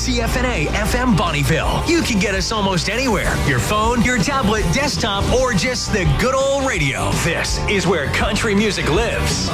CFNA FM Bonnieville. You can get us almost anywhere. Your phone, your tablet, desktop, or just the good old radio. This is where country music lives.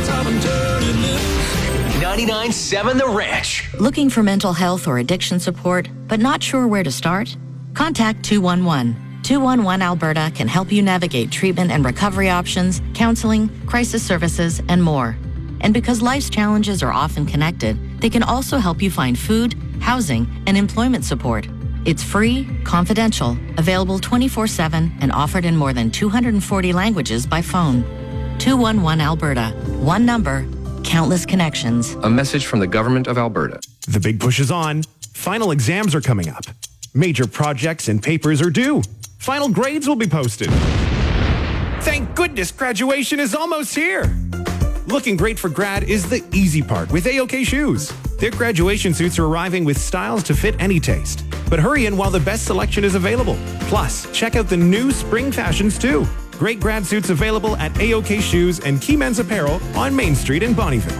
99.7 The Ranch. Looking for mental health or addiction support, but not sure where to start? Contact 211. 211 Alberta can help you navigate treatment and recovery options, counseling, crisis services, and more. And because life's challenges are often connected, they can also help you find food, housing, and employment support. It's free, confidential, available 24/7, and offered in more than 240 languages by phone. 211 Alberta. One number, countless connections. A message from the Government of Alberta. The big push is on. Final exams are coming up. Major projects and papers are due. Final grades will be posted. Thank goodness graduation is almost here. Looking great for grad is the easy part with A-OK Shoes. Their graduation suits are arriving with styles to fit any taste. But hurry in while the best selection is available. Plus, check out the new spring fashions too. Great grad suits available at A-OK Shoes and Key Men's Apparel on Main Street in Bonnieville.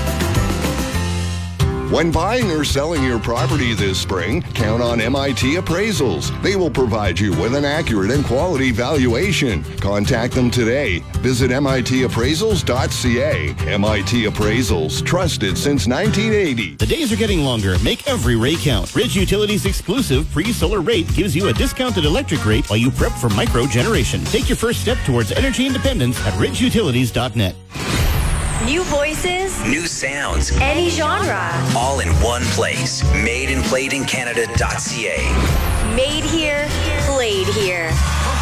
When buying or selling your property this spring, count on MIT Appraisals. They will provide you with an accurate and quality valuation. Contact them today. Visit mitappraisals.ca. MIT Appraisals, trusted since 1980. The days are getting longer. Make every rate count. Ridge Utilities' exclusive pre-solar rate gives you a discounted electric rate while you prep for micro generation. Take your first step towards energy independence at ridgeutilities.net. New voices, new sounds, any genre, all in one place. Made and played in Canada.ca. Made here, played here.